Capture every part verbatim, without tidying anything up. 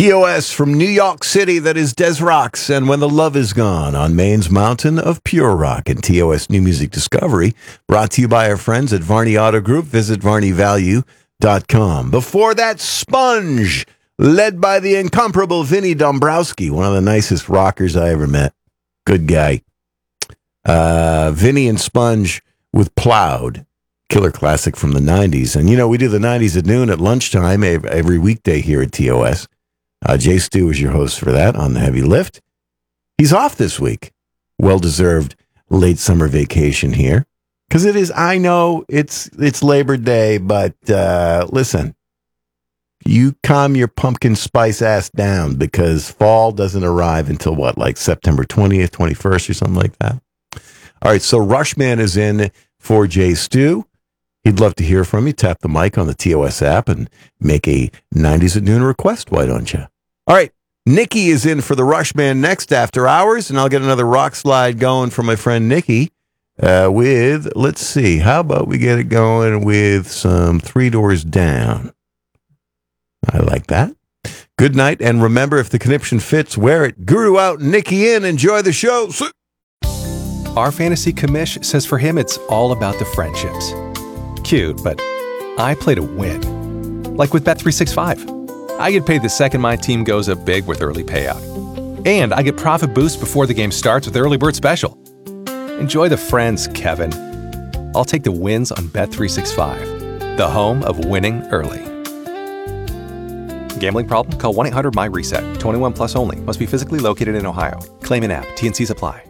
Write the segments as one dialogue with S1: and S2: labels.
S1: T O S from New York City, that is Des Rocks, and When the Love Is Gone on Maine's Mountain of Pure Rock. And T O S New Music Discovery, brought to you by our friends at Varney Auto Group. Visit varney value dot com. Before that, Sponge, led by the incomparable Vinny Dombrowski, one of the nicest rockers I ever met. Good guy. Uh, Vinny and Sponge with Plowed, killer classic from the nineties. And, you know, we do the nineties at noon at lunchtime every weekday here at T O S. Uh, Jay Stu is your host for that on the Heavy Lift. He's off this week. Well-deserved late summer vacation here. Because it is, I know it's it's Labor Day, but uh, listen, you calm your pumpkin spice ass down because fall doesn't arrive until what, like September twentieth, twenty-first or something like that. All right, so Rushman is in for Jay Stu. He'd love to hear from you. Tap the mic on the T O S app and make a nineties at noon request, why don't you? All right, Nikki is in for the Rushman next after hours, and I'll get another rock slide going for my friend Nikki uh, with, let's see, how about we get it going with some Three Doors Down. I like that. Good night, and remember, if the conniption fits, wear it. Guru out, Nikki in. Enjoy the show.
S2: Our fantasy commish says for him it's all about the friendships. Cute, but I play to win. Like with Bet three sixty-five. I get paid the second my team goes up big with early payout. And I get profit boost before the game starts with Early Bird Special. Enjoy the friends, Kevin. I'll take the wins on Bet three sixty-five, the home of winning early. Gambling problem? Call one eight hundred M Y reset. twenty-one plus only. Must be physically located in Ohio. Claim in app. T N Cs apply.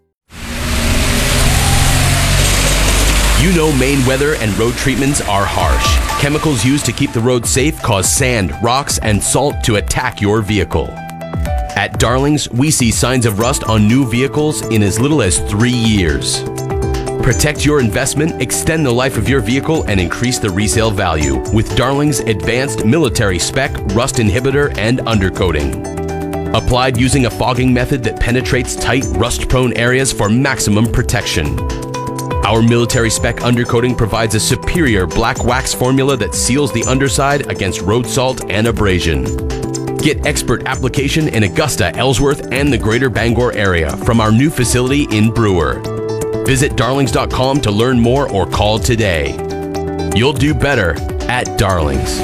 S3: You know Maine weather and road treatments are harsh. Chemicals used to keep the road safe cause sand, rocks, and salt to attack your vehicle. At Darlings, we see signs of rust on new vehicles in as little as three years. Protect your investment, extend the life of your vehicle, and increase the resale value with Darlings' advanced military spec rust inhibitor and undercoating. Applied using a fogging method that penetrates tight, rust-prone areas for maximum protection. Our military spec undercoating provides a superior black wax formula that seals the underside against road salt and abrasion. Get expert application in Augusta, Ellsworth, and the greater Bangor area from our new facility in Brewer. Visit darlings dot com to learn more or call today. You'll do better at Darlings.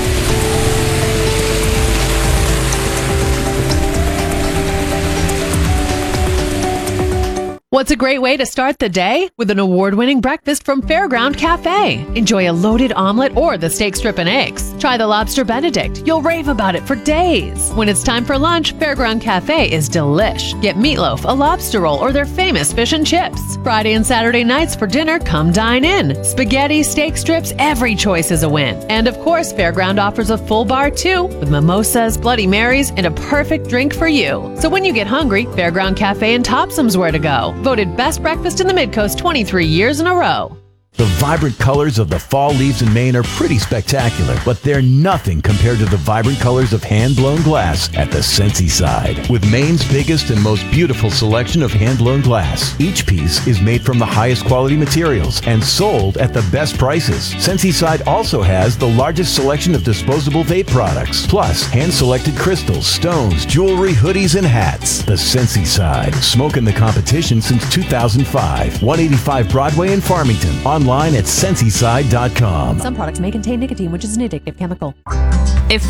S4: What's a great way to start the day? With an award-winning breakfast from Fairground Cafe. Enjoy a loaded omelet or the steak strip and eggs. Try the lobster Benedict. You'll rave about it for days. When it's time for lunch, Fairground Cafe is delish. Get meatloaf, a lobster roll, or their famous fish and chips. Friday and Saturday nights for dinner, come dine in. Spaghetti, steak strips, every choice is a win. And of course, Fairground offers a full bar too, with mimosas, Bloody Marys, and a perfect drink for you. So when you get hungry, Fairground Cafe and Topsom's where to go. Voted best breakfast in the Midcoast twenty-three years in a row.
S5: The vibrant colors of the fall leaves in Maine are pretty spectacular, but they're nothing compared to the vibrant colors of hand-blown glass at the Scentsy Side. With Maine's biggest and most beautiful selection of hand-blown glass, each piece is made from the highest quality materials and sold at the best prices. Scentsy Side also has the largest selection of disposable vape products, plus hand-selected crystals, stones, jewelry, hoodies, and hats. The Scentsy Side, smoking the competition since two thousand five. one eighty-five Broadway in Farmington. Online at Scentsy Side dot com.
S6: Some products may contain nicotine, which is an addictive chemical.
S7: If